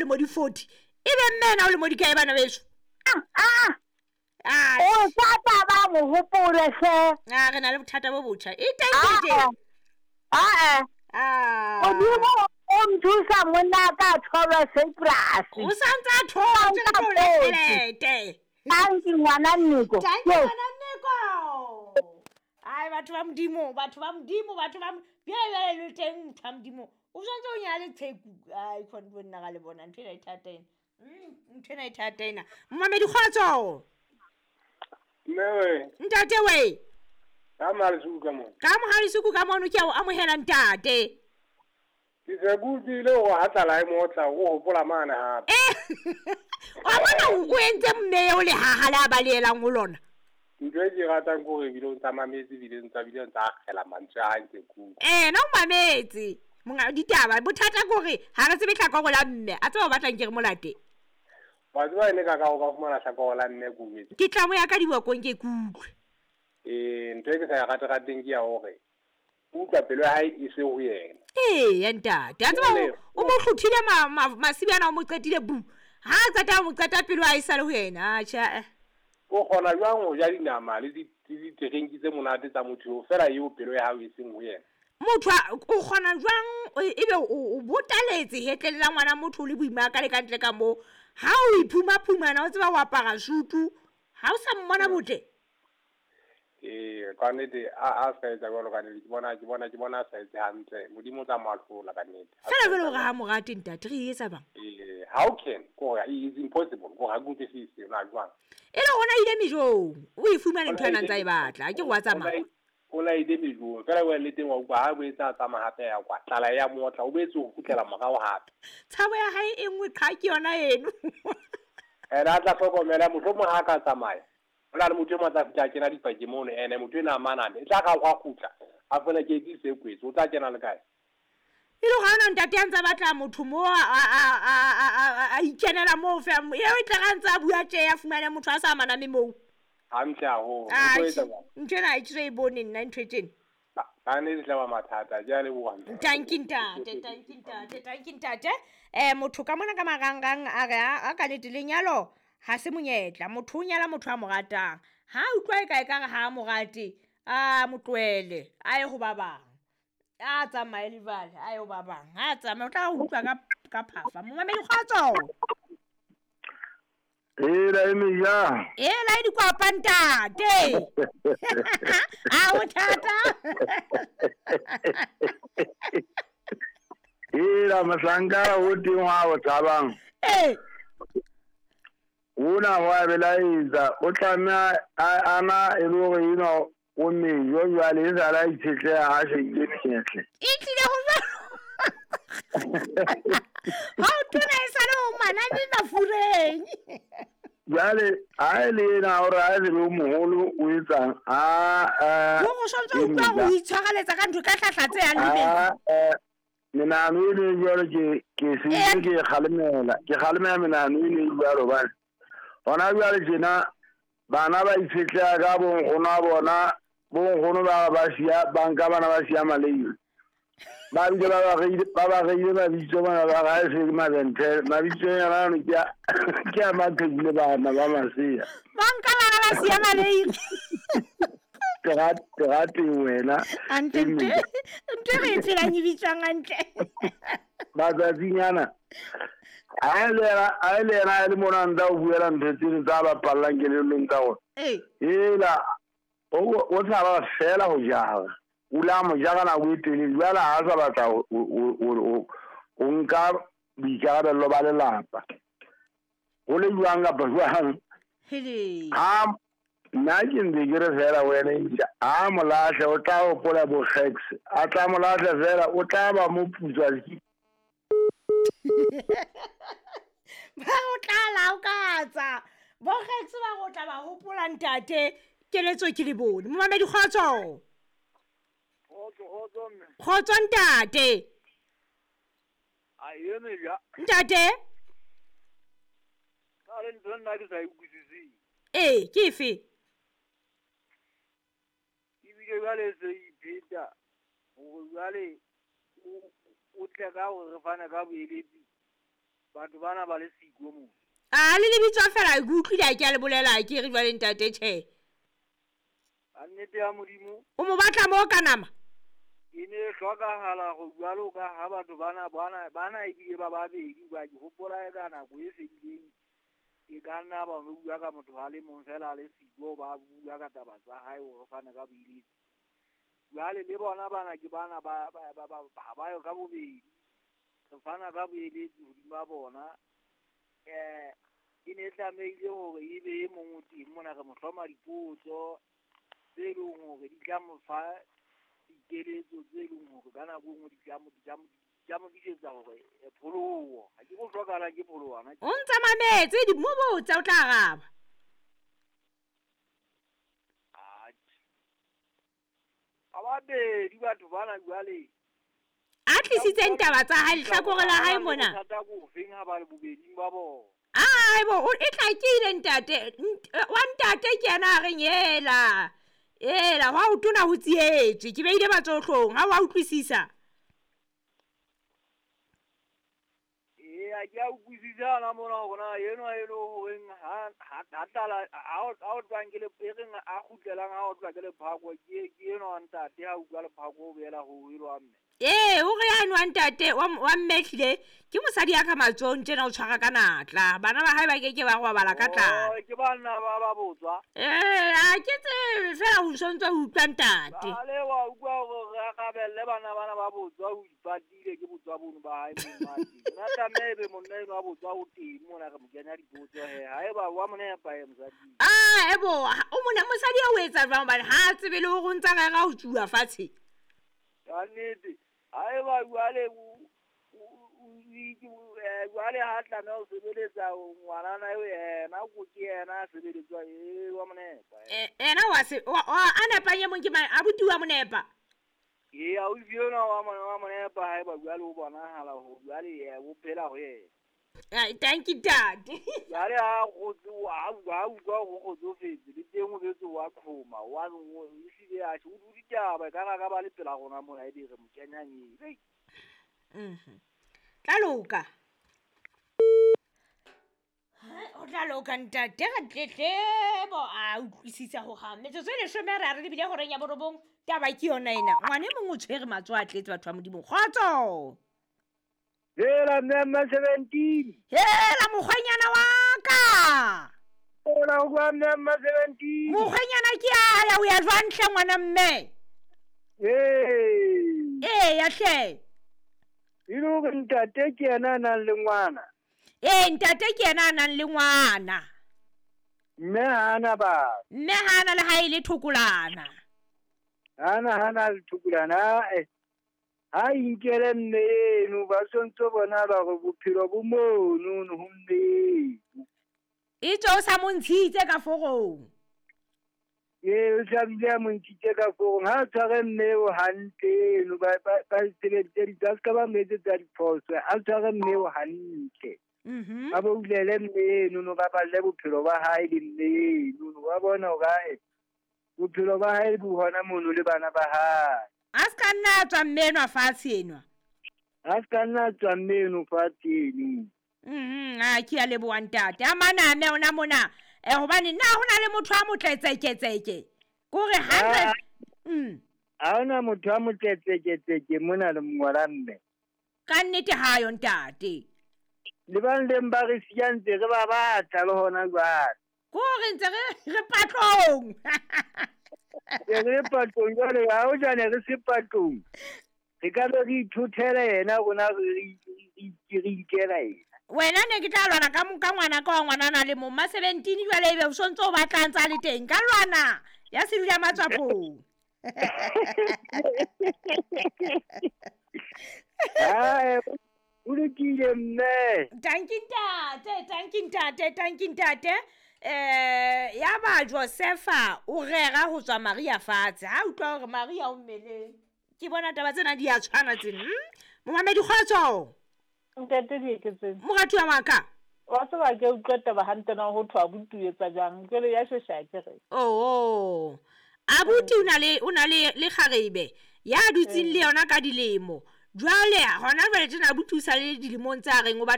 mo di 40 ebe mmena o le mo di kae bana beso o tata ba mo hopole se re na le bothata bo botjha e teng o di mo o mthusa monna ka thola se plasi o santsa thola ka tlo le helete tanki ngwana nniko ai batho ba modimo bia le teng motho wa modimo o santse o nya le tsheku ai khona bo nna ga le bona ntwe e thatena mmamedi kgotso mewe ntate we ka marisuku ka mo ka moharisuku ka mono ke a o amohela ntate ke se butsile go hatlala e motla o hopola mana hape wa bona o entse mme o le haha la balelang ho lona ntwe ke ratang go re bile o tsamametse bile ntsabile ntsa akgela mantswe a ntse ku no mametse monga ditaba bothata gore ha re tsebe tlhaka go la mme a tsaba batlang ke re molate wa tswa ene ka go fumana tlhaka go la mme ku betse ke tla mo ya ka dibokong ke kutlwe ntwe ke sa ya rateng ke ya hore utlwa pelo ya hae e se ho yena ya ntate a tsaba o mo hluthile masibana o mo qetile bu ha tsata mo qeta pelo a isa le ho yena acha o gona jwang go ja dinama le ditegenki tse monate tsa motho fela eo pelo ya hao e seng ho yena motho o gona jwang ebe o botaletse hetlelela ngwana motho le boima ka le kantle ka mo ha o iphuma o tseba o apara sutu ha o sa mmona botle ka nnete a sa etsa jwalo ka nnete ke bona a sa etse hantle modimo tsa mahlola ka nnete fela jwale o ga ha morate ntate re etsa bang how can it's impossible go ha kuntse se na jwang e le gona ile mejong o e fumane ntho ena ntsa e batla ke go wa tsamaya o la ide mejong fela wa le teng wa utlwa ha bo etsa tsamaya hape ya kwa tlala ya motla o boetse go futlela morao hape tshabo ya hae e nngwe qha ke yona eno a tla hlokomela mohlomong ha ka tsamaya o na le motho e matla fitla kena dipaki mono ene motho e na manane e tla ga go khutla a fela ke di se kwetse o tla kena le kae e le gana ntate a ntse batla motho mo a ikenela mo fe e o tla gantsa a bua tse ya fumana motho a sa maname mo hantle a ho o etsa ntena e tse e bone nna ntwe tsene ba ne di tla ba mathata ja le bua thank you ntate motho ka mona ka marangang a re a ka nete lenyalo ha se monyetla motho o nyala motho a mo ratang ha utlwa e kae ka ha mo rate a motlwele a ye ho ba bang a tsamaye le vale a ye ho ba bang ha tsamaye o tla utlwa ka phafa momamedi kgotso la emeja la di kwapa ntate a o thata la masanga o tingwa o tsabang una wa belaiza o tlamea ana e le gore ino o mejo jwale e sala itshetle a se ke metle e tlile go ha o tona e sala o manane na fureng jwale a le na ora a le moholo o etsang go sontse o tla go itshagaletsa ka ntho ka tlhatlatse ya lebele menano e le jwalo ke se ke kgalemela menano e le jwalo bana ona jwale tjena bana ba itshetla ka bonkgono bona bonkgono ba sia banka bana ba sia maleile ba bile ba gaile ba bitso bana ba ga se mabentle mabitso ya rano ke a mathile bana ba masia banka bana ba sia maleile te gate wena ante re tsela ni bitsang antle ba tsatsinyana a le mona nda o buela ntse tsa ba pallang ke le lenta go ela o tsa ba fela go jaga o la mo jaga na go itele jwala ha sa batla o nka bijarelo ba le lapa go le jwanga ba jwang nna ke ntse ke re fela wena a molahle o tla o pola bo gex a tla molahle fela o tla ba mo putswa ba o tlala o katsa bo gex ba go tla ba hopola ntate keletso ke le bone momamedi kgotso kgotso ntate ntate ke efe jwale se ipheta go jwale o tle ka go re fana ka boeletsi batho bana ba le siko mo le lebitswa fela ke utlwile ke a le bolela ke re jwale ntate tjhe a nnete ya modimo o mo batla mo ka nama e ne hlokahala go jwalo ka ha batho bana ebile ba babedi ba ke hopola e ka nako e fedileng e ka nna ba bua ka motho a le mong fela le siko ba bua ka taba tsa hae o fana ka boiletsi jwale le bona bana ke bana ba yo ka bobedi re fana ka boeletsi hodima bona e ne tlamehile hore e be e mongwe teng mona re mo hloma dipotso tse leng hore di tla mo fa dikeletso tse leng hore ka nako nngwe di tla mo disetsa hore pholoho ha ke go hlokahala ke pholowana o ntsa mametse di mo botsa o tla araba ababedi batho bana jwale a tlisitseng taba tsa hae lehlakore la hae mona thata ko feng ha ba le bobeding ba bona bo e tlakile ntate wa ntate ke yena a reng ela wa o tona ho tsietswe ke beile matsohlong ha wa utlwisisa a ke a utlwisisa na mona bona eno e le horeng ha tala a o tswang ke le pereng a khutlelang ha o tswa ke le phako ke eno a ntate ha utlwa le phako o beela go hirwa mme o re yana wa ntate wa mmehlile ke mosadi ya ka matsong tjena o tshwara ka natla bana ba hae ba keke ba robala ka tlala ke bana ba botswa a ke tse fela ho sontse ho utlwa ntate ale wa utlwa gore ga gabelle bana ba botswa o ipatile ke botswa bono ba hae mmati nna tamebe monna eno wa botswa o teng mona ka mo kenya dipotso hae ba wa monepa e mosadi ebo o mona mosadi o etsa jwang bana ha tsebe le ho ntsa ga ho tjua fatshe ya nnete hae ba jwale jwale ha tlameha ho sebeletsa ngwanana eo yena ko ke yena a sebeletswa wa monepa ena a nepanye mong ke abuti wa monepa a o fiona wa monepa hae ba jwale o bonahala ho jwale o phela ho yena thank you dad jwale ha utlwa go gotsofetse le teng o betse wa qhoma ehlile a o ditaba e ka ba le pela gona mona e dire mo kenyang tla loka o tla loka ntate ga tletlebo a utlwisisa go ga metsotso e leshome re a re lebile goreng ya borobong taba ke yona ena ngwane mongwe o tshwere matso a tletse batho ba modimo kgotso hela mmemma 17 hela mokgwenyana wa ka ola kwa mmemma 17 mokgwenyana ke aya o ya jwang hle ngwana mme ya hle ilo ke ntate ke yena a nang le ngwana ntate ke yena a nang le ngwana mme hana le ha e le thukulana hana le thukulana ha inkele mme eno ba sontso bona ba go bophelo bo mono no mme e tso sa montshitse ka fogong o sa bile montshitse ka fogong ha tshware mme o hantle no ba sebetse di ka ba metse tsa diphoso a tshware mme o hantle ba bo ulele mme no ba balle bophelo ba hae le mme no ba bona o gae bophelo ba hae bo hona mono le bana ba hae a ska nna tswa mmeno fatshe enwa a ska nna tswa mmeno fatshe a ke a leboa ntate a maname ona mona hobane nna hona le motho a motletseketseke kore 100 a hona motho a motletseketseke mona le ngwana mme ka nnete ha yo ntate le bang le mba re siantse re ba batla le hona jwale kore ntse re patlong re patlong jwale ha o jane re se patlong re ka be re ithuthela yena rona re inkela yena wena ne ke tla lwana ka ngwana ka wa ngwanana le mong ma 17 jwale ebe o sontse o batlang tsa le teng ka lwana ya se dula matswapong o lekile mme tanki ntate ya ba Josefa o rera ho tswa Maria fatshe ha utlwa hore Maria o mmeleng ke bona taba tsena di a tshwana tsena momamedi kgotso ntate di eketse mogati wa maka wa tseba ke utlwa ba hantena ho thwa butuetsa jang ke le ya shesha ke re abuti una le kgarebe ya dutsing le yona ka dilemo jwale hona jwale tena butusa le dilemong tsa reng o